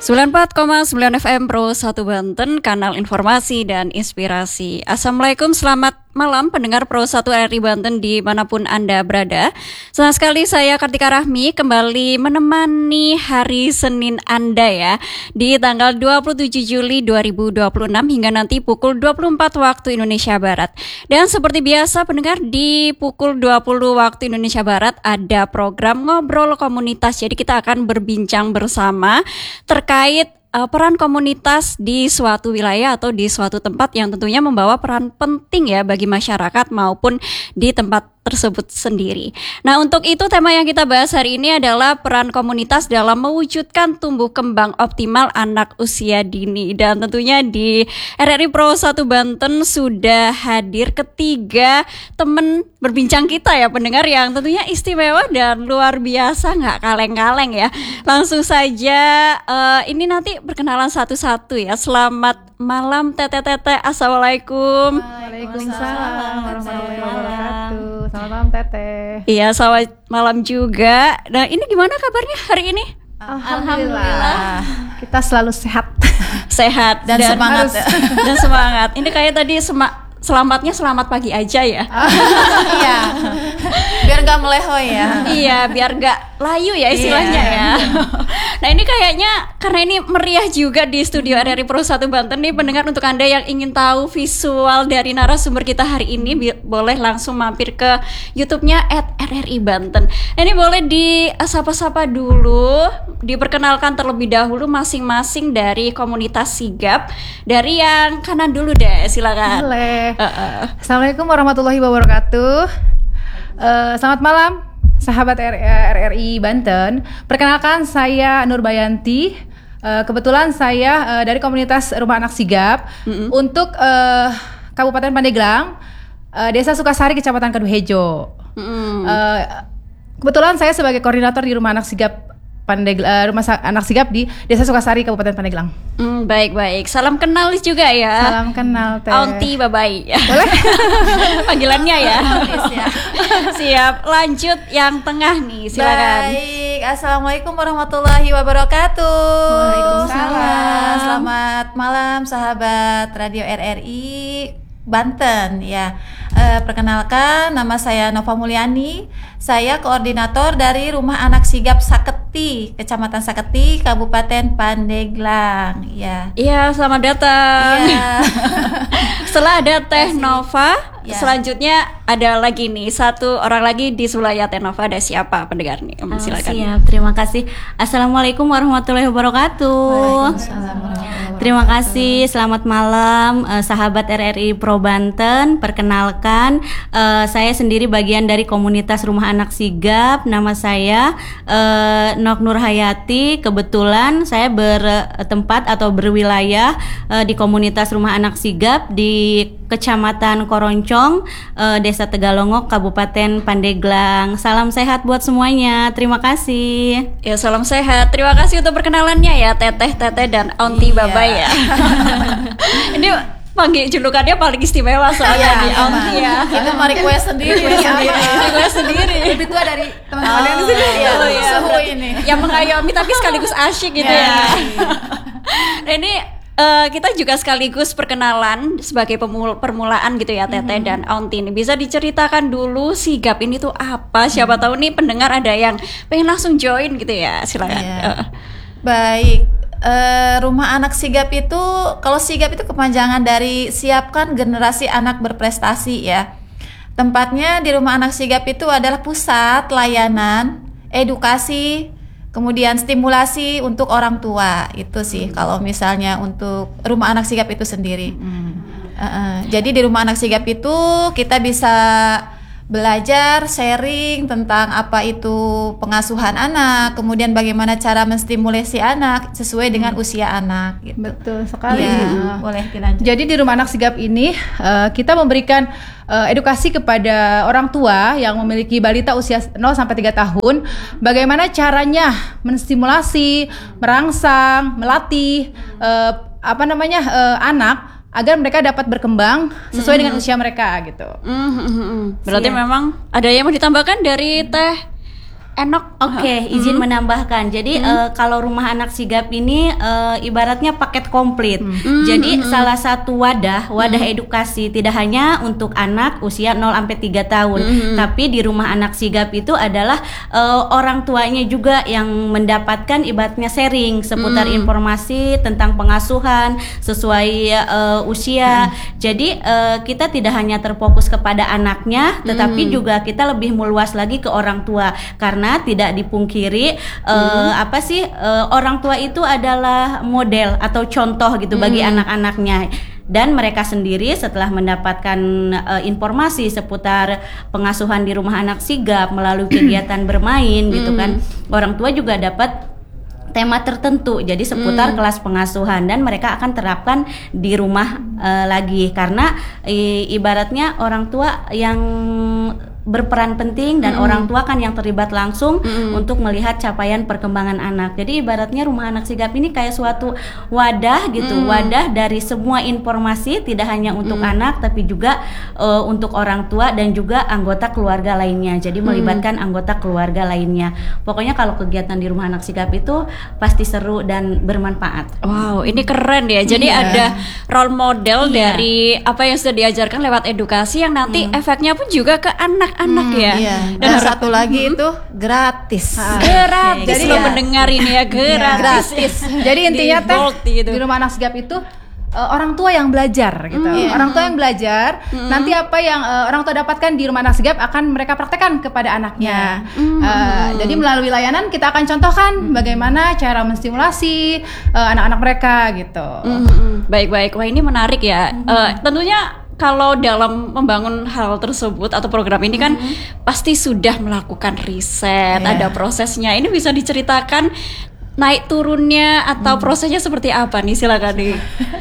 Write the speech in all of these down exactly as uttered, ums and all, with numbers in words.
sembilan puluh empat koma sembilan F M Pro satu Banten, kanal informasi dan inspirasi. Assalamualaikum, selamat malam pendengar Pro satu R R I Banten dimanapun Anda berada. Senang sekali saya Kartika Rahmi kembali menemani hari Senin Anda ya, di tanggal dua puluh tujuh Juli dua ribu dua puluh enam hingga nanti pukul dua puluh empat waktu Indonesia Barat. Dan seperti biasa pendengar, di pukul dua puluh waktu Indonesia Barat ada program Ngobrol Komunitas. Jadi kita akan berbincang bersama terkait uh, peran komunitas di suatu wilayah atau di suatu tempat yang tentunya membawa peran penting ya bagi masyarakat maupun di tempat tersebut sendiri. Nah, untuk itu tema yang kita bahas hari ini adalah peran komunitas dalam mewujudkan tumbuh kembang optimal anak usia dini. Dan tentunya di R R I Pro satu Banten sudah hadir ketiga teman berbincang kita ya pendengar, yang tentunya istimewa dan luar biasa, nggak kaleng-kaleng ya. Langsung saja uh, ini nanti perkenalan satu-satu ya. Selamat malam Tete-Tete, Assalamualaikum. Waalaikumsalam warahmatullahi wabarakatuh. Selamat malam Teteh. Iya, selamat malam juga. Nah, ini gimana kabarnya hari ini? Alhamdulillah, Alhamdulillah. Kita selalu sehat. Sehat dan, dan semangat harus, dan semangat. Ini kayak tadi sema- selamatnya selamat pagi aja ya. Iya. Biar gak melehoi ya. Iya, biar gak layu ya istilahnya yeah. ya. Nah, ini kayaknya karena ini meriah juga di studio R R I Pro satu Banten nih pendengar. Untuk Anda yang ingin tahu visual dari narasumber kita hari ini, bi- boleh langsung mampir ke YouTube-nya at R R I Banten. Nah, ini boleh disapa-sapa dulu, diperkenalkan terlebih dahulu masing-masing dari komunitas sigap. Dari yang kanan dulu deh, silakan. Boleh. Uh-uh. Assalamualaikum warahmatullahi wabarakatuh. uh, Selamat malam sahabat R R I Banten. Perkenalkan, saya Nurbayanti. uh, Kebetulan saya uh, dari komunitas Rumah Anak Sigap mm-hmm. untuk uh, Kabupaten Pandeglang, uh, Desa Sukasari, Kecamatan Kaduhejo. mm-hmm. uh, Kebetulan saya sebagai koordinator di Rumah Anak Sigap Pandeglang, uh, Rumah Anak Sigap di Desa Sukasari, Kabupaten Pandeglang. Hmm, baik-baik. Salam kenal juga ya. Salam kenal Teh. Aunty Babai. Boleh? Panggilannya ya. Siap. Lanjut yang tengah nih, silakan. Baik. Assalamualaikum warahmatullahi wabarakatuh. Waalaikumsalam. Selamat malam sahabat Radio R R I Banten ya. Uh, perkenalkan, nama saya Nova Mulyani. Saya koordinator dari Rumah Anak Sigap Saketi, Kecamatan Saketi, Kabupaten Pandeglang. Ya. Iya, selamat datang. Iya. Setelah ada Teh Nova, ya. Selanjutnya ada lagi nih satu orang lagi di sebelah Teh Nova. Ada siapa pendengar nih? Oh, silakan. Siap, terima kasih. Assalamualaikum warahmatullahi wabarakatuh. Terima kasih. Selamat malam uh, sahabat R R I Pro Banten. Perkenalkan, uh, saya sendiri bagian dari komunitas Rumah Anak Sigap. Nama saya uh, Nok Nur Hayati. Kebetulan saya bertempat atau berwilayah uh, di komunitas Rumah Anak Sigap di Kecamatan Koroncong, uh, Desa Tegalongok, Kabupaten Pandeglang. Salam sehat buat semuanya. Terima kasih. Ya, salam sehat. Terima kasih untuk perkenalannya ya Teteh, Teteh dan Aunty Iya. Babai ya. Ini panggil julukannya paling istimewa soalnya iya, di Aunty ya. Itu mau request sendiri. Request sendiri. Lebih tua dari teman-teman yang di sini. Iya, Oh, iya. suhu ini. Yang mengayomi tapi sekaligus asyik gitu Ya. ya. Nah, ini Uh, kita juga sekaligus perkenalan sebagai pemul- permulaan gitu ya Teteh mm-hmm. dan Aunty ini. Bisa diceritakan dulu sigap ini tuh apa? Siapa mm-hmm. tahu nih pendengar ada yang pengen langsung join gitu ya. Silakan. Iya. Uh. Baik. Uh, Rumah Anak Sigap itu, kalau sigap itu kepanjangan dari siapkan generasi anak berprestasi ya. Tempatnya di Rumah Anak Sigap itu adalah pusat layanan, edukasi, kemudian stimulasi untuk orang tua. Itu sih hmm. kalau misalnya untuk Rumah Anak Sigap itu sendiri. Hmm. uh, uh, Jadi di Rumah Anak Sigap itu kita bisa belajar, sharing tentang apa itu pengasuhan anak, kemudian bagaimana cara menstimulasi anak sesuai dengan hmm. usia anak gitu. Betul sekali. Ya, boleh dilanjut. Jadi di Rumah Anak Sigap ini uh, kita memberikan uh, edukasi kepada orang tua yang memiliki balita usia nol sampai tiga tahun, bagaimana caranya menstimulasi, merangsang, melatih uh, apa namanya uh, anak agar mereka dapat berkembang sesuai mm-hmm. dengan usia mereka gitu. Mm-hmm. Berarti Siap. memang ada yang mau ditambahkan dari Teh Enok. Oke, okay, izin hmm. menambahkan. Jadi hmm. uh, kalau rumah anak sigap ini uh, ibaratnya paket komplit. Hmm. Jadi hmm. salah satu wadah, wadah hmm. edukasi tidak hanya untuk anak usia nol sampai tiga tahun, hmm. tapi di rumah anak sigap itu adalah uh, orang tuanya juga yang mendapatkan ibaratnya sharing seputar hmm. informasi tentang pengasuhan sesuai uh, usia. Hmm. Jadi uh, kita tidak hanya terfokus kepada anaknya, tetapi hmm. juga kita lebih meluas lagi ke orang tua, karena tidak dipungkiri uh, hmm. apa sih uh, orang tua itu adalah model atau contoh gitu hmm. bagi anak-anaknya, dan mereka sendiri setelah mendapatkan uh, informasi seputar pengasuhan di rumah anak sigap melalui kegiatan bermain gitu kan, orang tua juga dapat tema tertentu jadi seputar hmm. kelas pengasuhan, dan mereka akan terapkan di rumah uh, lagi, karena i, ibaratnya orang tua yang berperan penting dan mm. orang tua kan yang terlibat langsung mm. untuk melihat capaian perkembangan anak. Jadi ibaratnya rumah anak sigap ini kayak suatu wadah gitu, mm. wadah dari semua informasi, tidak hanya untuk mm. anak tapi juga uh, untuk orang tua dan juga anggota keluarga lainnya. Jadi melibatkan mm. anggota keluarga lainnya. Pokoknya kalau kegiatan di rumah anak sigap itu pasti seru dan bermanfaat. Wow, ini keren ya. Jadi yeah. ada role model yeah. dari apa yang sudah diajarkan lewat edukasi yang nanti mm. efeknya pun juga ke anak anak hmm, ya. Iya. Dan, dan satu lagi hmm. itu gratis. Ah, gratis. Jadi lo ya. mendengar ini ya gratis. gratis. Jadi intinya teh gitu. Di rumah anak sigap itu uh, orang tua yang belajar gitu. Hmm. Orang tua yang belajar, hmm. nanti apa yang uh, orang tua dapatkan di rumah anak sigap akan mereka praktekkan kepada anaknya. Hmm. Uh, jadi melalui layanan kita akan contohkan hmm. bagaimana cara menstimulasi uh, anak-anak mereka gitu. Hmm. Baik-baik. Wah, ini menarik ya. Hmm. Uh, tentunya kalau dalam membangun hal tersebut atau program ini kan mm-hmm. pasti sudah melakukan riset, yeah. ada prosesnya. Ini bisa diceritakan naik turunnya atau mm. prosesnya seperti apa nih? Silakan nih.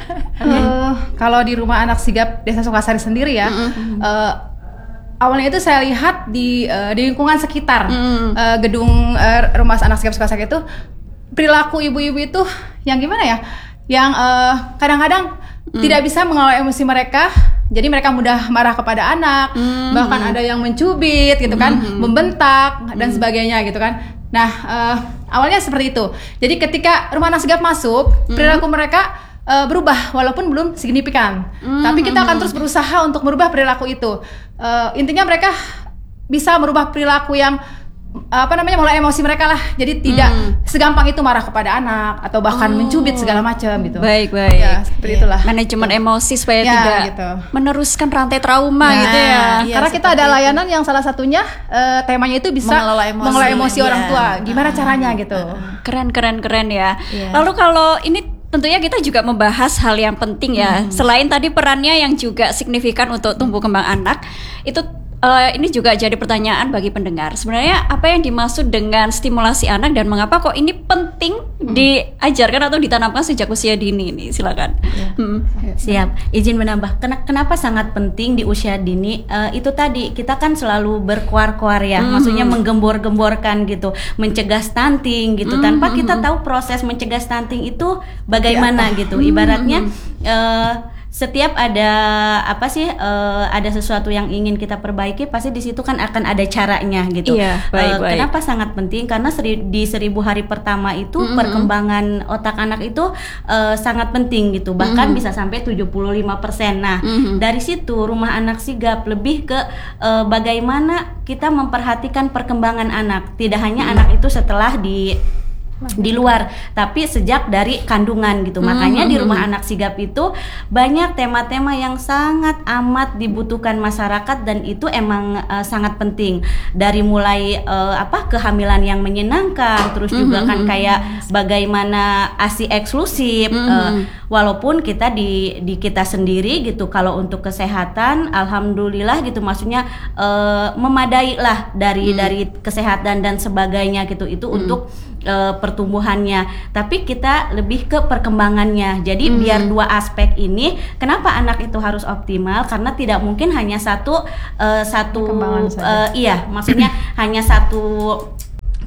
uh, kalau di rumah anak sigap Desa Sukasari sendiri ya, mm-hmm. uh, awalnya itu saya lihat di uh, di lingkungan sekitar mm. uh, gedung uh, rumah anak sigap Sukasari itu perilaku ibu-ibu itu yang gimana ya? Yang uh, kadang-kadang mm. tidak bisa mengelola emosi mereka. Jadi mereka mudah marah kepada anak, mm-hmm. bahkan ada yang mencubit gitu kan, mm-hmm. membentak dan mm-hmm. sebagainya gitu kan. Nah, uh, awalnya seperti itu. Jadi ketika rumah anak sigap masuk, mm-hmm. perilaku mereka uh, berubah walaupun belum signifikan. Mm-hmm. Tapi kita akan terus berusaha untuk merubah perilaku itu. Uh, intinya mereka bisa merubah perilaku yang apa namanya mulai emosi mereka lah, jadi tidak hmm. segampang itu marah kepada anak atau bahkan oh. mencubit segala macam gitu. Baik baik. Ya, seperti yeah. itulah. Manajemen gitu. Emosi supaya ya, tidak gitu. meneruskan rantai trauma nah, gitu ya. Iya, karena kita ada layanan itu. Yang salah satunya uh, temanya itu bisa mengelola emosi, mengelola emosi yeah. orang tua. Gimana uh, caranya gitu. Keren keren keren ya. Yeah. Lalu kalau ini tentunya kita juga membahas hal yang penting ya. Hmm. Selain tadi perannya yang juga signifikan untuk tumbuh kembang anak, itu Uh, ini juga jadi pertanyaan bagi pendengar. Sebenarnya apa yang dimaksud dengan stimulasi anak dan mengapa kok ini penting hmm. diajarkan atau ditanamkan sejak usia dini ini? Silakan. Ya. Hmm. Siap. Izin menambah. Ken- kenapa sangat penting di usia dini? Uh, itu tadi kita kan selalu berkuar-kuar ya, hmm. maksudnya menggembor-gemborkan gitu, mencegah stunting gitu, hmm. tanpa kita tahu proses mencegah stunting itu bagaimana ya. gitu. Ibaratnya. Uh, Setiap ada apa sih uh, ada sesuatu yang ingin kita perbaiki, pasti di situ kan akan ada caranya gitu. Iya, baik, uh, baik. Kenapa sangat penting? Karena seri, di seribu hari pertama itu mm-hmm. perkembangan otak anak itu uh, sangat penting gitu. Bahkan mm-hmm. bisa sampai tujuh puluh lima persen. Nah, mm-hmm. dari situ rumah anak sigap lebih ke uh, bagaimana kita memperhatikan perkembangan anak. Tidak hanya mm-hmm. anak itu setelah di di luar, tapi sejak dari kandungan gitu. Makanya mm-hmm. di rumah anak sigap itu banyak tema-tema yang sangat amat dibutuhkan masyarakat, dan itu emang uh, sangat penting. Dari mulai uh, apa kehamilan yang menyenangkan, terus mm-hmm. juga kan kayak bagaimana A S I eksklusif, mm-hmm. uh, walaupun kita di di kita sendiri gitu. Kalau untuk kesehatan, alhamdulillah gitu, maksudnya uh, memadai lah dari mm-hmm. dari kesehatan dan sebagainya gitu. Itu mm-hmm. untuk Uh, pertumbuhannya, tapi kita lebih ke perkembangannya. Jadi hmm. biar dua aspek ini, kenapa anak itu harus optimal? Karena tidak mungkin hanya satu uh, satu uh, iya, maksudnya hanya satu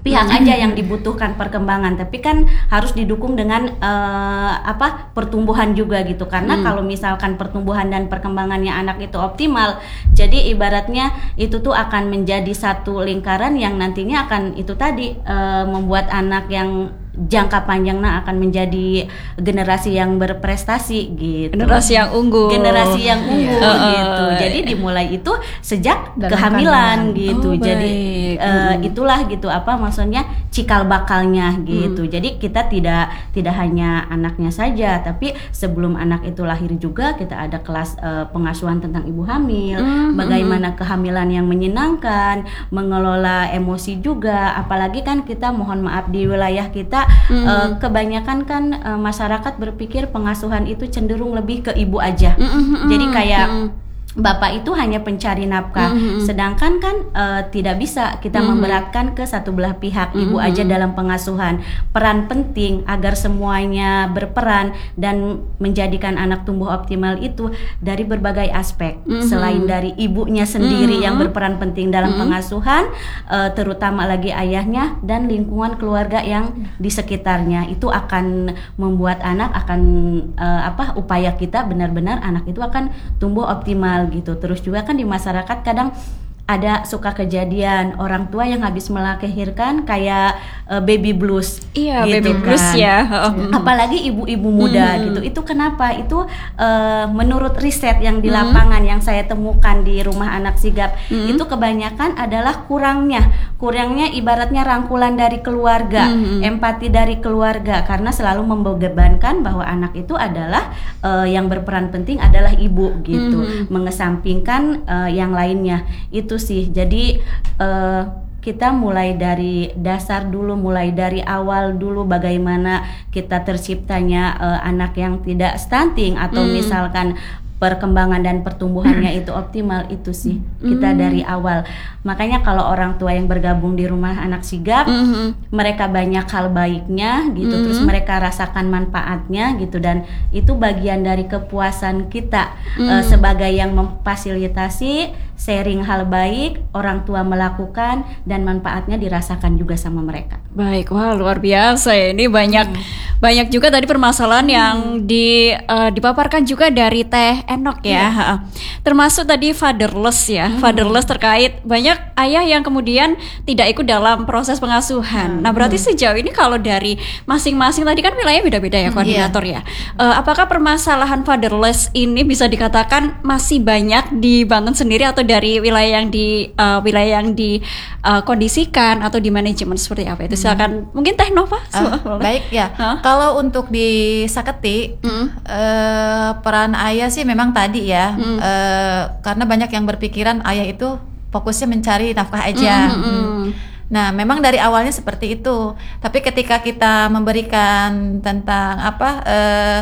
pihak aja yang dibutuhkan perkembangan, tapi kan harus didukung dengan uh, apa pertumbuhan juga gitu, karena hmm. kalau misalkan pertumbuhan dan perkembangannya anak itu optimal, jadi ibaratnya itu tuh akan menjadi satu lingkaran yang nantinya akan itu tadi uh, membuat anak yang jangka panjangnya akan menjadi generasi yang berprestasi gitu. Generasi yang unggul. Generasi yang unggul yeah. gitu. Uh, Jadi dimulai itu sejak Dalam kehamilan kandungan. gitu. Oh, Jadi uh, hmm. itulah gitu apa maksudnya cikal bakalnya gitu. Hmm. Jadi kita tidak tidak hanya anaknya saja, tapi sebelum anak itu lahir juga kita ada kelas uh, pengasuhan tentang ibu hamil, hmm. bagaimana kehamilan yang menyenangkan, mengelola emosi juga. Apalagi kan kita mohon maaf di wilayah kita Mm-hmm. Uh, kebanyakan kan uh, masyarakat berpikir pengasuhan itu cenderung lebih ke ibu aja. Mm-hmm. Jadi kayak mm-hmm. bapak itu hanya pencari nafkah, mm-hmm. sedangkan kan uh, tidak bisa kita mm-hmm. memberatkan ke satu belah pihak, mm-hmm. ibu aja dalam pengasuhan. Peran penting agar semuanya berperan dan menjadikan anak tumbuh optimal itu dari berbagai aspek, mm-hmm. selain dari ibunya sendiri mm-hmm. yang berperan penting dalam mm-hmm. pengasuhan, uh, terutama lagi ayahnya dan lingkungan keluarga yang di sekitarnya, itu akan membuat anak akan uh, apa upaya kita benar-benar anak itu akan tumbuh optimal gitu. Terus juga kan di masyarakat kadang ada suka kejadian orang tua yang habis melahirkan kayak uh, baby blues. Iya, gitu baby kan. blues ya. Apalagi ibu-ibu muda hmm. gitu. Itu kenapa? Itu uh, menurut riset yang di lapangan hmm. yang saya temukan di rumah anak sigap, hmm. itu kebanyakan adalah kurangnya kurangnya ibaratnya rangkulan dari keluarga, hmm. empati dari keluarga, karena selalu membebankan bahwa anak itu adalah uh, yang berperan penting adalah ibu gitu, hmm. mengesampingkan uh, yang lainnya. Itu sih. Jadi uh, kita mulai dari dasar dulu, mulai dari awal dulu bagaimana kita terciptanya uh, anak yang tidak stunting atau hmm. misalkan perkembangan dan pertumbuhannya itu optimal, itu sih kita mm. dari awal. Makanya kalau orang tua yang bergabung di rumah anak sigap, mm-hmm. mereka banyak hal baiknya gitu, mm-hmm. terus mereka rasakan manfaatnya gitu, dan itu bagian dari kepuasan kita mm. uh, sebagai yang memfasilitasi sharing hal baik, orang tua melakukan dan manfaatnya dirasakan juga sama mereka. Baik, wah luar biasa ya. Ini banyak hmm. banyak juga tadi permasalahan hmm. yang di uh, dipaparkan juga dari Teh Enok ya. Yeah. Termasuk tadi fatherless ya. Hmm. Fatherless terkait banyak ayah yang kemudian tidak ikut dalam proses pengasuhan. Hmm. Nah, berarti sejauh ini kalau dari masing-masing tadi kan wilayahnya beda-beda ya koordinator hmm, yeah. ya. Uh, apakah permasalahan fatherless ini bisa dikatakan masih banyak di Banten sendiri atau dari wilayah yang di uh, wilayah yang dikondisikan uh, atau di manajemen seperti apa itu? Silakan, hmm. mungkin Teh Nova. Uh, baik ya. Huh? Kalau untuk di Saketi hmm. uh, peran ayah sih memang tadi ya, hmm. uh, karena banyak yang berpikiran ayah itu fokusnya mencari nafkah aja. Hmm, hmm, hmm. Nah, memang dari awalnya seperti itu. Tapi ketika kita memberikan tentang apa? Uh,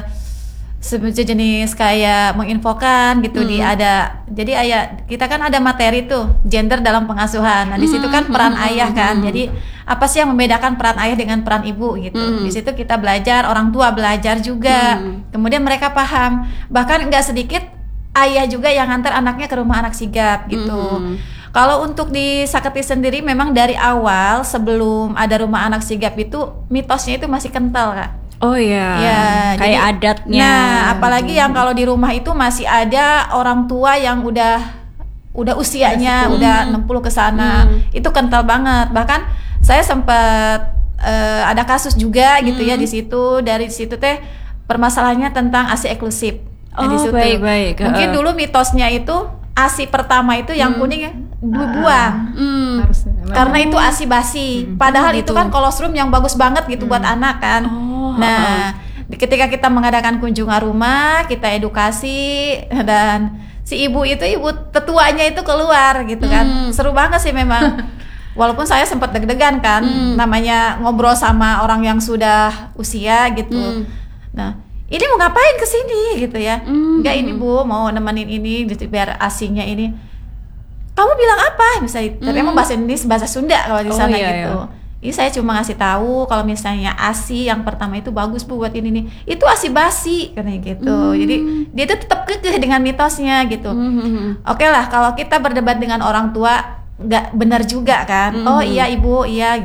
sejenis kayak menginfokan gitu hmm. di ada, jadi ayah kita kan ada materi tuh gender dalam pengasuhan. Nah di situ kan peran hmm. ayah kan, jadi apa sih yang membedakan peran ayah dengan peran ibu gitu. Hmm. Di situ kita belajar, orang tua belajar juga, hmm. kemudian mereka paham. Bahkan nggak sedikit ayah juga yang nganter anaknya ke rumah anak sigap gitu. Hmm. Kalau untuk di Saketi sendiri memang dari awal sebelum ada rumah anak sigap itu mitosnya itu masih kental Kak. Oh iya, ya, kayak jadi, adatnya. Nah, apalagi yang kalau di rumah itu masih ada orang tua yang udah udah usianya udah, udah enam puluh ke sana. Hmm. Itu kental banget. Bahkan saya sempat uh, ada kasus juga gitu hmm. ya di situ. Dari situ teh permasalahannya tentang A S I eksklusif. Oh, di situ. Baik, baik. Mungkin uh. dulu mitosnya itu A S I pertama itu yang hmm. kuning ya dibuang. Hmm. Karena itu A S I basi. Hmm. Padahal oh, gitu. Itu kan kolostrum yang bagus banget gitu hmm. buat anak kan. Oh. Nah, ketika kita mengadakan kunjungan rumah, kita edukasi, dan si ibu itu ibu tetuanya itu keluar gitu kan. Hmm. Seru banget sih memang. Walaupun saya sempat deg-degan kan, hmm. namanya ngobrol sama orang yang sudah usia gitu. Hmm. Nah, ini mau ngapain kesini gitu ya? Hmm. Enggak, ini Bu mau nemenin ini biar asinya ini. Kamu bilang apa? Misalnya, hmm. tapi emang bahasa Indonesia, bahasa Sunda kalau di sana oh, iya, gitu. Iya. Ini saya cuma ngasih tahu kalau misalnya A S I yang pertama itu bagus Bu buat ini nih. Itu A S I basi katanya gitu. Hmm. Jadi dia tuh tetap kekeh dengan mitosnya gitu. Hmm. Oke lah kalau kita berdebat dengan orang tua nggak benar juga kan. Hmm. Oh iya Ibu, iya gitu.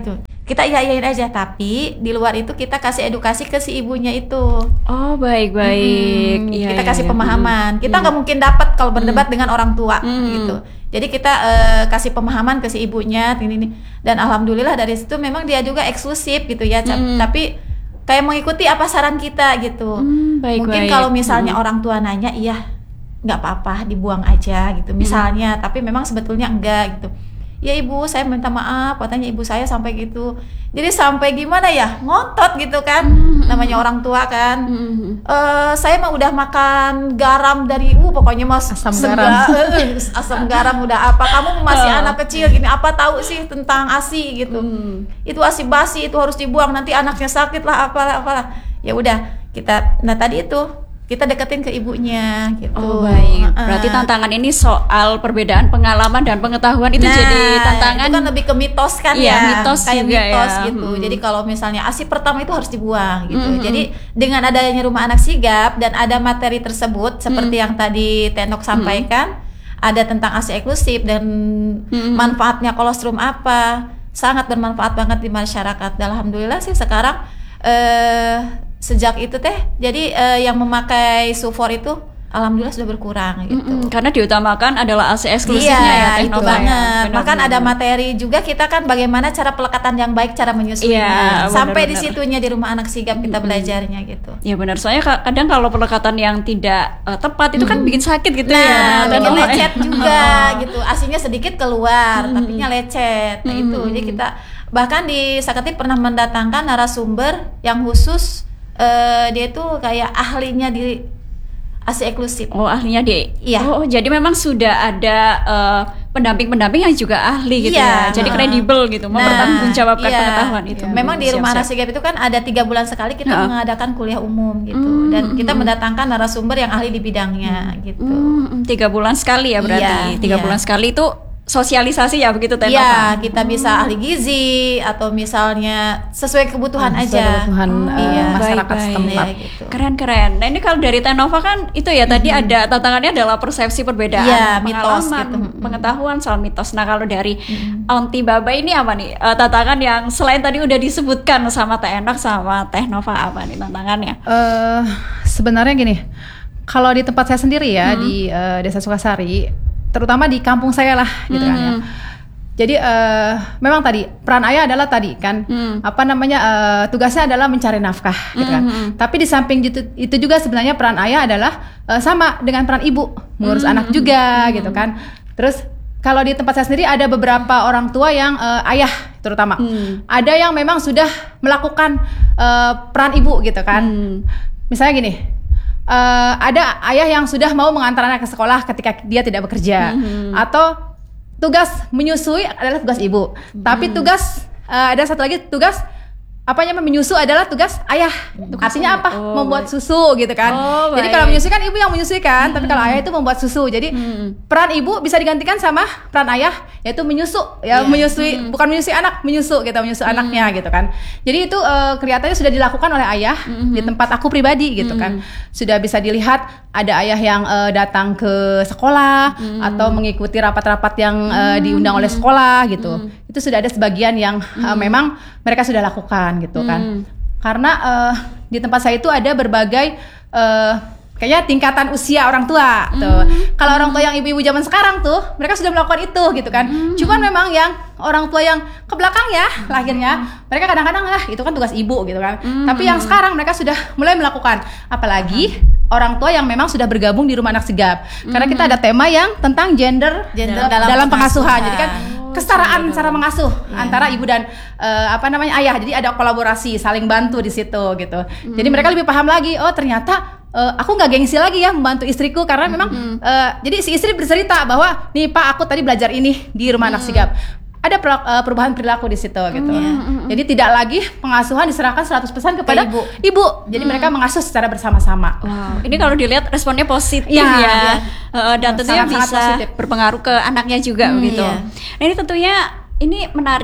kita iya-iyain aja, tapi di luar itu kita kasih edukasi ke si ibunya itu. Oh, baik-baik. Hmm, Iya, kita iya, kasih iya. pemahaman. Kita Hmm. nggak mungkin dapat kalau berdebat dengan orang tua Hmm. gitu. Jadi kita eh, kasih pemahaman ke si ibunya ini, ini. Dan alhamdulillah dari situ memang dia juga eksklusif gitu ya. Hmm. Tapi kayak mengikuti apa saran kita gitu. Hmm, baik, Mungkin baik. kalau misalnya Hmm. orang tua nanya, iya nggak apa-apa dibuang aja gitu. Misalnya, tapi memang sebetulnya enggak gitu. Ya ibu, saya minta maaf, katanya ibu saya sampai gitu. Jadi sampai gimana ya, ngotot gitu kan, namanya orang tua kan. Hmm. Eh, saya mah udah makan garam dari, uh pokoknya mas Asam sega- garam. eh, asam garam udah apa, kamu masih Oh. anak kecil gini, apa tahu sih tentang ASI gitu. Hmm. Itu ASI basi, itu harus dibuang, nanti anaknya sakit lah, apalah apalah. Ya udah kita, nah tadi itu kita deketin ke ibunya gitu. Oh, baik. Heeh. Berarti tantangan ini soal perbedaan pengalaman dan pengetahuan itu Nah, jadi tantangan. itu kan lebih ke mitos kan Iya, ya, mitos kayak juga mitos ya. gitu. Hmm. Jadi kalau misalnya ASI pertama itu harus dibuang gitu. Hmm. Jadi dengan adanya rumah anak sigap dan ada materi tersebut seperti Hmm. yang tadi Tenok sampaikan, ada tentang ASI eksklusif dan Hmm. manfaatnya kolostrum apa, sangat bermanfaat banget di masyarakat. Dan alhamdulillah sih sekarang eh sejak itu teh, jadi eh, yang memakai sufor itu alhamdulillah sudah berkurang gitu. Mm-mm, karena diutamakan adalah A C eksklusifnya Iya, ya, itu Teknova ya. banget. Benar, Bahkan benar, ada benar. materi juga kita kan bagaimana cara pelekatan yang baik, cara menyusuinya. Iya, Sampai di benar-benar. situnya di rumah anak sigap kita belajarnya gitu. Ya benar, soalnya ka- kadang kalau pelekatan yang tidak eh, tepat itu kan bikin sakit gitu ya. Nah, bikin Teknova ya. lecet juga gitu. Asinya sedikit keluar, tapi nya lecet. Nah, itu. Jadi kita bahkan di Saketi pernah mendatangkan narasumber yang khusus eh, dia itu kayak ahlinya di ASI eksklusif. Oh, ahlinya di. Iya. Oh, jadi memang sudah ada eh, pendamping-pendamping yang juga ahli gitu Iya, ya. Jadi heeh. kredibel gitu, mempertanggungjawabkan iya, pengetahuan itu. iya. Memang di Siap, rumah siap. anak sigap itu kan ada tiga bulan sekali kita Heeh. mengadakan kuliah umum gitu, Hmm, dan kita hmm. mendatangkan narasumber yang ahli di bidangnya gitu. Hmm, tiga bulan sekali ya berarti. Iya, tiga iya. bulan sekali itu sosialisasi ya begitu Teknova. Iya, kita bisa ahli gizi atau misalnya sesuai kebutuhan Sesuai aja. kebutuhan, Oh, eh, iya. masyarakat Baik-baik. setempat. Iya, gitu. Keren-keren. Nah ini kalau dari Teknova kan itu ya tadi ada tantangannya adalah persepsi perbedaan, Iya, mitos pengalaman, gitu. pengetahuan soal mitos. Nah kalau dari Aunty Baba ini apa nih eh, tantangan yang selain tadi udah disebutkan sama Teh Enok sama Teknova, apa nih tantangannya? Eh, sebenarnya gini, kalau di tempat saya sendiri ya, di eh, Desa Sukasari, terutama di kampung saya lah gitu kan ya. Hmm. Jadi eh, memang tadi peran ayah adalah tadi kan Hmm. apa namanya eh, tugasnya adalah mencari nafkah gitu kan. Hmm. Tapi di samping itu, itu juga sebenarnya peran ayah adalah eh, sama dengan peran ibu mengurus Hmm. anak juga gitu kan. Terus kalau di tempat saya sendiri ada beberapa orang tua yang eh, ayah terutama Hmm. ada yang memang sudah melakukan eh, peran ibu gitu kan. Hmm. Misalnya gini. eh, ada ayah yang sudah mau mengantar anak ke sekolah ketika dia tidak bekerja, Hmm. atau tugas menyusui adalah tugas ibu, tapi tugas eh, ada satu lagi tugas apa namanya menyusu adalah tugas ayah. Artinya apa? Oh, Membuat baik. susu gitu kan. Oh, Jadi baik. kalau menyusui kan ibu yang menyusui kan, tapi kalau ayah itu membuat susu. Jadi Hmm. peran ibu bisa digantikan sama peran ayah, yaitu menyusu ya, Iya. menyusui bukan menyusui anak, menyusu gitu, menyusu anaknya gitu kan. Jadi itu eh, kelihatannya sudah dilakukan oleh ayah di tempat aku pribadi gitu kan. Sudah bisa dilihat ada ayah yang eh, datang ke sekolah atau mengikuti rapat-rapat yang eh, diundang oleh sekolah gitu. Itu sudah ada sebagian yang eh, memang mereka sudah lakukan gitu kan. Karena eh, di tempat saya itu ada berbagai eh, kayaknya tingkatan usia orang tua tuh. Kalau orang tua yang ibu-ibu zaman sekarang tuh, mereka sudah melakukan itu gitu kan. Cuman memang yang orang tua yang ke belakang ya lahirnya, mereka kadang-kadang ah itu kan tugas ibu gitu kan. Tapi yang sekarang mereka sudah mulai melakukan. Apalagi orang tua yang memang sudah bergabung di rumah anak sigap. Karena kita ada tema yang tentang gender, Gender dalam, dalam pengasuhan. pengasuhan. Jadi kan kesetaraan cara mengasuh antara ibu dan eh, apa namanya ayah. Jadi ada kolaborasi, saling bantu di situ gitu. Jadi mereka lebih paham lagi. Oh ternyata eh, aku nggak gengsi lagi ya membantu istriku karena memang eh, jadi si istri bercerita bahwa nih Pak aku tadi belajar ini di rumah anak sigap. Ada per- eh, perubahan perilaku di situ gitu. Jadi tidak lagi pengasuhan diserahkan seratus persen kepada ibu. ibu. Jadi mereka mengasuh secara bersama-sama. Wow, ini kalau dilihat responnya positif Iya, ya, iya. Eh, dan tentunya Sangat-sangat bisa positif. berpengaruh ke anaknya juga begitu. iya. Nah ini tentunya ini menarik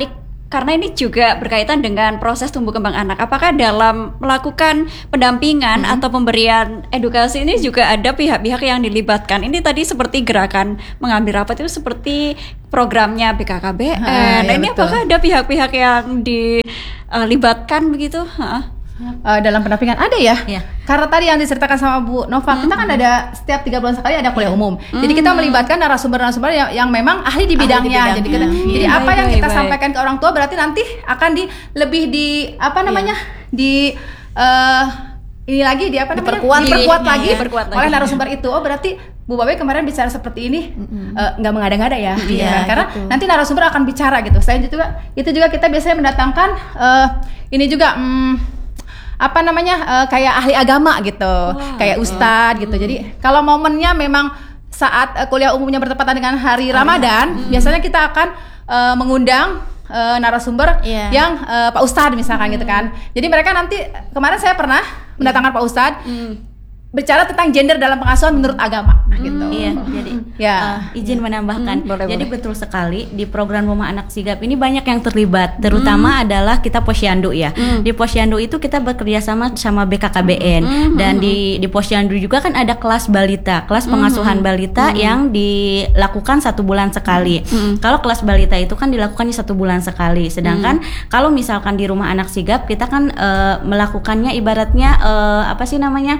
karena ini juga berkaitan dengan proses tumbuh kembang anak. Apakah dalam melakukan pendampingan hmm. atau pemberian edukasi ini juga ada pihak-pihak yang dilibatkan? Ini tadi seperti gerakan mengambil rapat itu seperti programnya B K K B N. Ha, nah, ya ini betul. apakah ada pihak-pihak yang dilibatkan begitu? Ha? Uh, dalam pendampingan ada ya, Ya. karena tadi yang diceritakan sama Bu Nova, mm-hmm. kita kan ada setiap tiga bulan sekali ada kuliah umum. Mm-hmm. Jadi kita melibatkan narasumber-narasumber yang, yang memang ahli di bidangnya. Ahli di bidangnya. Jadi kita, Hmm. jadi Baik, apa yang baik, kita baik. sampaikan ke orang tua berarti nanti akan di lebih di apa namanya di uh, ini lagi di apa namanya Diperkuat diperkuat lagi. lagi Diperkuat lagi. oleh narasumber itu. Oh berarti Bu Babe kemarin bicara seperti ini uh, nggak mengada-ngada ya, gitu Iya, kan? Karena gitu. nanti narasumber akan bicara gitu. Selain itu juga itu juga kita biasanya mendatangkan uh, ini juga. Um, apa namanya uh, kayak ahli agama gitu, Wow. kayak ustadz gitu. Jadi kalau momennya memang saat uh, kuliah umumnya bertepatan dengan hari Ramadan, hmm. biasanya kita akan uh, mengundang uh, narasumber Yeah. yang uh, Pak Ustadz misalkan gitu kan. Jadi mereka nanti kemarin saya pernah mendatangkan Pak Ustadz bicara tentang gender dalam pengasuhan menurut agama, nah, gitu. Iya, jadi Ya. uh, izin menambahkan. Hmm, boleh, jadi boleh. betul sekali di program Rumah Anak Sigap ini banyak yang terlibat, terutama adalah kita Posyandu ya. Di Posyandu itu kita bekerja sama sama B K K B N dan di di Posyandu juga kan ada kelas balita, kelas pengasuhan balita yang dilakukan satu bulan sekali. Kalau kelas balita itu kan dilakukannya satu bulan sekali, sedangkan kalau misalkan di Rumah Anak Sigap kita kan uh, melakukannya ibaratnya uh, apa sih namanya?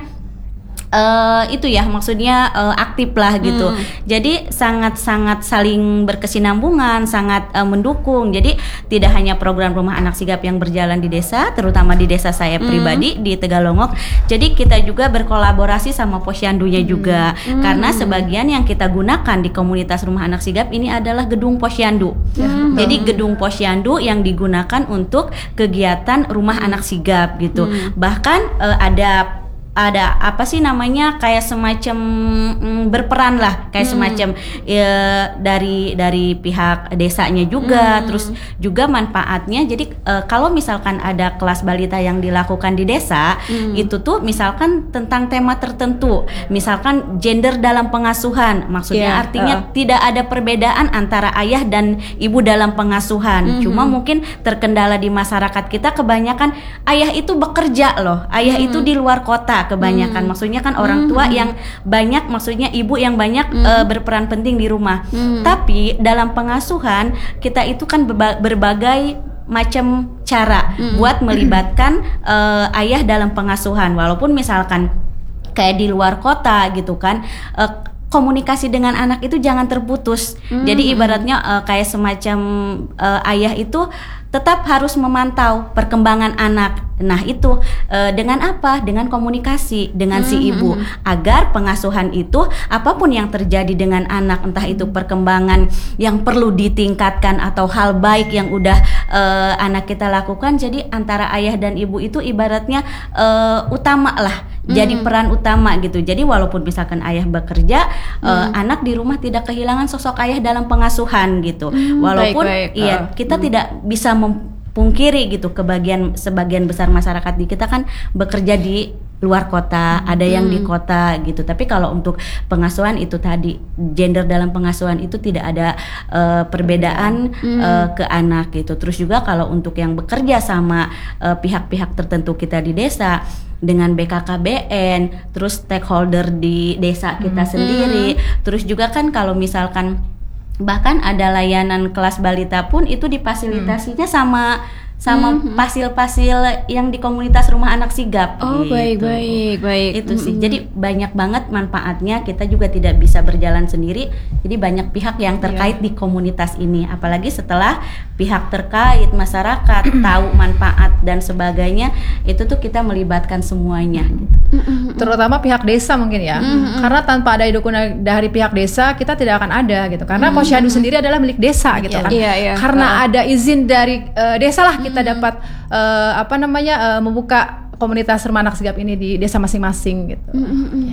Uh, itu ya maksudnya uh, aktif lah gitu. Hmm. Jadi sangat-sangat saling berkesinambungan, sangat uh, mendukung. Jadi tidak hanya program Rumah Anak Sigap yang berjalan di desa, terutama di desa saya pribadi di Tegalongok. Jadi kita juga berkolaborasi sama Posyandunya juga. Karena sebagian yang kita gunakan di komunitas Rumah Anak Sigap ini adalah gedung Posyandu. Jadi gedung Posyandu yang digunakan untuk kegiatan Rumah Anak Sigap gitu. Bahkan uh, ada ada apa sih namanya kayak semacam mm, berperan lah kayak hmm. semacam ya, dari dari pihak desanya juga, hmm. terus juga manfaatnya. Jadi e, kalau misalkan ada kelas balita yang dilakukan di desa, hmm. itu tuh misalkan tentang tema tertentu, misalkan gender dalam pengasuhan, maksudnya Yeah, artinya uh. tidak ada perbedaan antara ayah dan ibu dalam pengasuhan. Hmm. Cuma mungkin terkendala di masyarakat kita kebanyakan ayah itu bekerja loh, ayah hmm. itu di luar kota kebanyakan, hmm. maksudnya kan orang tua hmm. yang banyak, maksudnya ibu yang banyak hmm. uh, berperan penting di rumah. Hmm. Tapi dalam pengasuhan kita itu kan berba- berbagai macam cara hmm. buat melibatkan uh, ayah dalam pengasuhan, walaupun misalkan kayak di luar kota gitu kan. Uh, komunikasi dengan anak itu jangan terputus. Hmm. Jadi ibaratnya uh, kayak semacam uh, ayah itu tetap harus memantau perkembangan anak. Nah itu uh, dengan apa? Dengan komunikasi dengan hmm. si ibu, agar pengasuhan itu apapun yang terjadi dengan anak, entah itu perkembangan yang perlu ditingkatkan atau hal baik yang udah uh, anak kita lakukan. Jadi antara ayah dan ibu itu ibaratnya uh, utama lah. Jadi hmm. peran utama gitu. Jadi walaupun misalkan ayah bekerja, hmm. uh, anak di rumah tidak kehilangan sosok ayah dalam pengasuhan gitu. Hmm, walaupun baik, baik. iya uh. kita hmm. tidak bisa mempungkiri gitu, kebagian sebagian besar masyarakat di kita kan bekerja di luar kota, hmm. ada yang di kota gitu. Tapi kalau untuk pengasuhan itu tadi, gender dalam pengasuhan itu tidak ada uh, perbedaan hmm. uh, ke anak gitu. Terus juga kalau untuk yang bekerja sama uh, pihak-pihak tertentu kita di desa dengan B K K B N, terus stakeholder di desa kita hmm. sendiri, terus juga kan kalau misalkan bahkan ada layanan kelas balita pun itu difasilitasinya hmm. sama sama mm-hmm. pasil-pasil yang di komunitas Rumah Anak Sigap. Oh gitu. baik baik baik. Itu sih. Mm-hmm. Jadi banyak banget manfaatnya. Kita juga tidak bisa berjalan sendiri. Jadi banyak pihak yang terkait yeah. di komunitas ini. Apalagi setelah pihak terkait masyarakat tahu manfaat dan sebagainya, itu tuh kita melibatkan semuanya. Gitu. Mm-hmm. Terutama pihak desa mungkin ya. Mm-hmm. Karena tanpa ada dukungan dari pihak desa kita tidak akan ada gitu. Karena mm-hmm. Posyandu sendiri adalah milik desa gitu yeah. kan. Yeah, yeah. Karena uh. ada izin dari uh, desa lah kita dapat uh, apa namanya uh, membuka komunitas Rumah Anak Sigap ini di desa masing-masing gitu. Mm-hmm. Ya.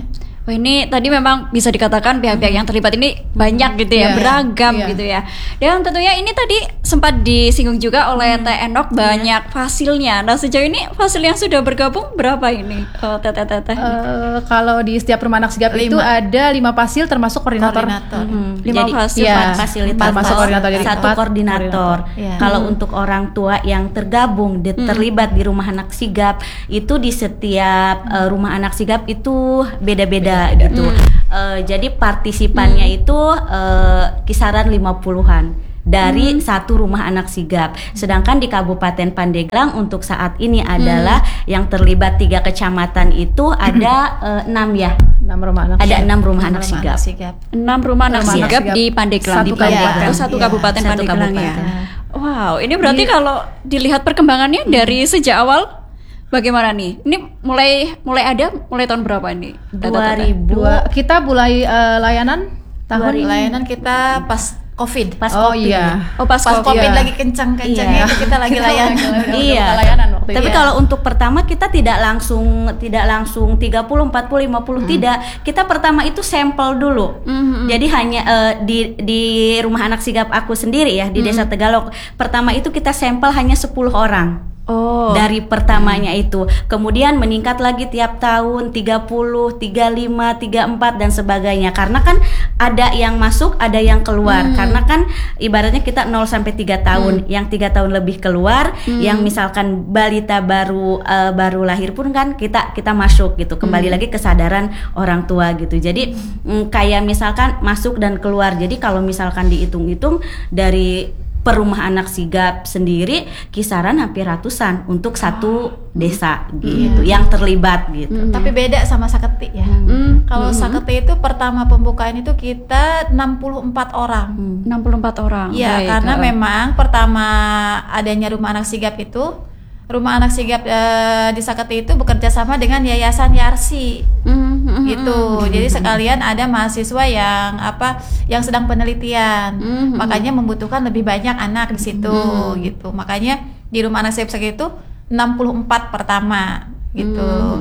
Wah, ini tadi memang bisa dikatakan pihak-pihak yang terlibat ini banyak gitu ya, Iya, beragam iya. gitu ya. Dan tentunya ini tadi sempat disinggung juga oleh Teh Enok banyak fasilnya. Nah, sejauh ini fasil yang sudah bergabung berapa ini? Oh, Teh Teh Teh. Eh, kalau di setiap rumah anak sigap itu Lima. ada lima fasil termasuk koordinator. Koordinator. Hmm, Lima jadi fasil. Iya. empat fasilitas, Termasuk koordinator, jadi satu empat koordinator. Iya. Kalau untuk orang tua yang tergabung di- terlibat di rumah anak sigap itu di setiap eh, rumah anak sigap itu beda-beda gitu. Eh, jadi partisipannya itu eh, kisaran lima puluhan dari satu rumah anak sigap. Sedangkan di Kabupaten Pandeglang untuk saat ini adalah yang terlibat tiga kecamatan itu ada eh, enam ya. enam rumah anak. Ada enam rumah anak Rumah sigap. sigap. Enam rumah anak Rumah anak sigap sigap. di Pandeglang. Satu Di Pandeglang. kabupaten. Oh, satu Iya, kabupaten satu Pandeglang ya. kabupaten. Wow, ini berarti kalau dilihat perkembangannya dari sejak awal bagaimana nih? Ini mulai mulai ada mulai tahun berapa ini? Teh Teh Teh. dua ribu Dua, kita mulai eh, layanan tahun ini. Layanan kita pas COVID. pas Oh COVID. iya. Oh, pas, Pas COVID. COVID Iya. lagi kencang-kencangnya Iya. itu kita lagi layanan. Iya. Layanan waktu Tapi itu. kalau untuk pertama kita tidak langsung tidak langsung tiga puluh, empat puluh, lima puluh tidak. Kita pertama itu sampel dulu. Mhm. Jadi hanya eh, di di rumah anak sigap aku sendiri ya di Desa Tegalog. Pertama itu kita sampel hanya sepuluh orang. Oh. Dari pertamanya itu, kemudian meningkat lagi tiap tahun tiga puluh, tiga puluh lima, tiga puluh empat dan sebagainya. Karena kan ada yang masuk, ada yang keluar. Karena kan ibaratnya kita nol sampai tiga tahun, yang tiga tahun lebih keluar, yang misalkan balita baru eh, baru lahir pun kan kita kita masuk gitu. Kembali lagi kesadaran orang tua gitu. Jadi mm, kayak misalkan masuk dan keluar. Jadi kalau misalkan dihitung-hitung dari per rumah anak sigap sendiri kisaran hampir ratusan untuk satu desa gitu yang terlibat gitu. Tapi beda sama Saketi ya. Hmm. Kalau Saketi itu pertama pembukaan itu kita enam puluh empat orang. enam puluh empat orang. Iya, Baik. karena Oh. memang pertama adanya rumah anak sigap itu, rumah anak sigap eh, di Saketi itu bekerja sama dengan Yayasan Yarsi. Mhm, mhm, Gitu. Jadi sekalian ada mahasiswa yang apa yang sedang penelitian. Mhm. Makanya membutuhkan lebih banyak anak di situ gitu. Makanya di rumah anak sigap Saketi itu enam puluh empat pertama gitu.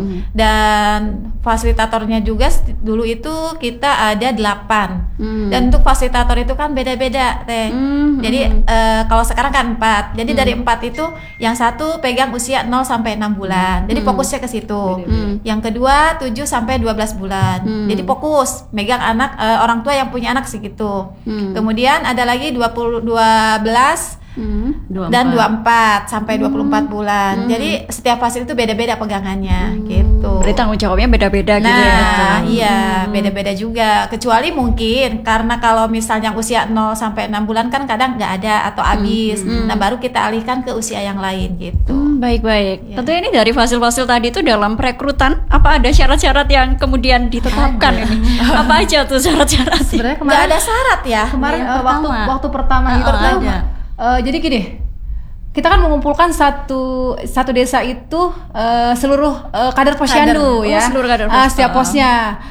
Dan fasilitatornya juga st- dulu itu kita ada delapan. Hmm. Dan untuk fasilitator itu kan beda-beda, Teh. Hmm, Jadi eh, kalau sekarang kan empat. Jadi dari empat itu yang satu pegang usia nol sampai enam bulan. Jadi fokusnya ke situ. Yang kedua tujuh sampai dua belas bulan. Jadi fokus megang anak eh, orang tua yang punya anak segitu. Kemudian ada lagi dua puluh dua belas Mhm. dan dua puluh empat sampai dua puluh empat bulan. Jadi setiap fasil itu beda-beda pegangannya gitu. Berarti tanggung jawabnya beda-beda gitu ya. Nah, iya, beda-beda juga. Kecuali mungkin karena kalau misalnya usia nol sampai enam bulan kan kadang nggak ada atau habis. Nah, baru kita alihkan ke usia yang lain gitu. Hmm, baik-baik. Iya. Tentunya ini dari fasil-fasil tadi itu dalam perekrutan apa ada syarat-syarat yang kemudian ditetapkan ini? Apa aja tuh syarat-syarat? Sebenarnya Nggak kemarin ada syarat ya. kemarin Yang eh, waktu pertama. waktu pertama Oh, itu tuh, ada. eh, jadi gini, kita kan mengumpulkan satu satu desa itu eh, seluruh eh, kader posyandu Kader. ya, Oh, seluruh kader Ah, pos- setiap ah. posnya.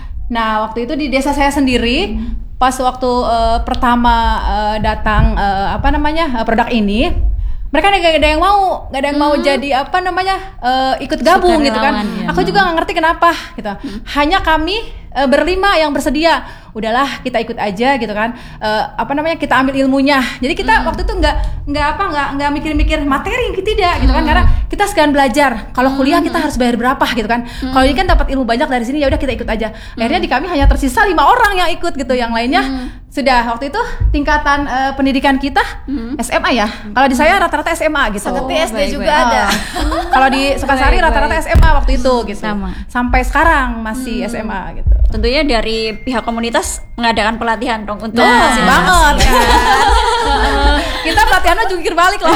Nah waktu itu di desa saya sendiri pas waktu eh, pertama eh, datang eh, apa namanya eh, produk ini, mereka nggak ada yang mau, nggak ada yang mau jadi apa namanya eh, ikut gabung gitu kan. Sukarelawan, ya. Aku juga nggak ngerti kenapa gitu. Hanya kami eh, berlima yang bersedia. Udahlah kita ikut aja gitu kan. Eh, apa namanya kita ambil ilmunya. Jadi kita waktu itu nggak nggak apa nggak nggak mikir-mikir materi tidak gitu kan, karena kita sekalian belajar. Kalau kuliah kita harus bayar berapa gitu kan. Kalau ini kan dapat ilmu banyak dari sini, ya udah kita ikut aja. Akhirnya di kami hanya tersisa lima orang yang ikut gitu. Yang lainnya sudah waktu itu tingkatan eh, pendidikan kita S M A ya. Kalau di saya rata-rata S M A gitu. Saketi S D baik, juga baik. ada. Ah. Kalau di Sukasari Baik, rata-rata baik. S M A waktu itu gitu. Sama. Sampai sekarang masih S M A gitu. Tentunya dari pihak komunitas mengadakan pelatihan dong untuk Nah, fasil- banget kan. Heeh. Kita pelatihannya jungkir balik loh.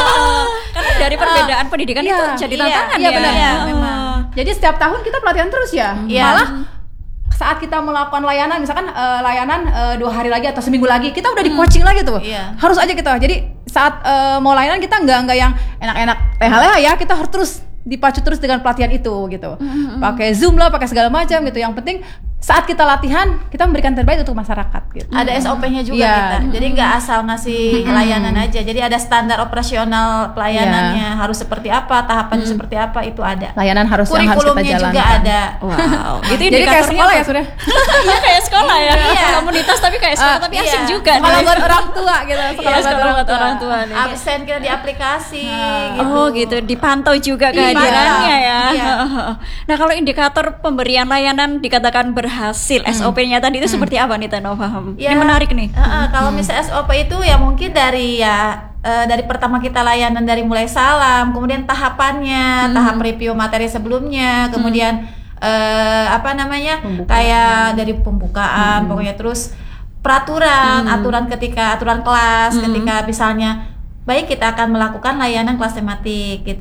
Karena dari perbedaan pendidikan Iya, itu jadi iya, tantangan iya ya. benar. Iya, Oh. memang. Jadi setiap tahun kita pelatihan terus ya. Iya. Malah saat kita melakukan layanan, misalkan eh, layanan eh, dua hari lagi atau seminggu lagi, kita udah di coaching lagi tuh. Iya. Harus aja kita. Jadi saat eh, mau layanan kita nggak nggak yang enak-enak leha-leha ya, kita harus terus dipacu terus dengan pelatihan itu gitu. Pakai Zoom lah, pakai segala macam gitu. Yang penting saat kita latihan kita memberikan terbaik untuk masyarakat gitu. Ada S O P-nya juga Iya. kita. Jadi nggak asal ngasih layanan aja. Jadi ada standar operasional pelayanannya, harus seperti apa, tahapannya seperti apa, itu ada. Layanan harus yang harus kita Kurikulumnya jalankan. juga ada. Wow. Itu Jadi kayak indikatornya sekolah apa? ya sudah. Iya kayak sekolah ya. Iya. Komunitas tapi kayak sekolah Ah, tapi iya. asik juga. Sekolah nih. buat orang tua gitu. Sekolah Iya, buat sekolah orang buat tua. orang tua nih. Absen kita di aplikasi gitu. Oh gitu, dipantau juga Iya. kehadirannya ya. Iya. Nah kalau indikator pemberian layanan dikatakan berhasil, S O P-nya tadi itu seperti apa nih Tano, paham? Ya, Ini menarik nih. uh, uh, kalau misalnya S O P itu ya mungkin dari ya uh, dari pertama kita layanan dari mulai salam, kemudian tahapannya, tahap review materi sebelumnya, kemudian uh, apa namanya kayak dari pembukaan, pokoknya terus peraturan, aturan ketika aturan kelas, ketika misalnya baik kita akan melakukan layanan kelas tematik gitu.